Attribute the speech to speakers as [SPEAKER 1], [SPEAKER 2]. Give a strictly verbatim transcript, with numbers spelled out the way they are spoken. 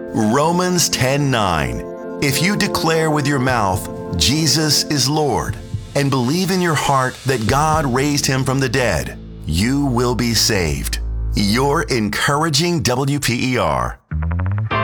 [SPEAKER 1] Romans ten nine. If you declare with your mouth, Jesus is Lord, and believe in your heart that God raised him from the dead, you will be saved. Your encouraging W P E R.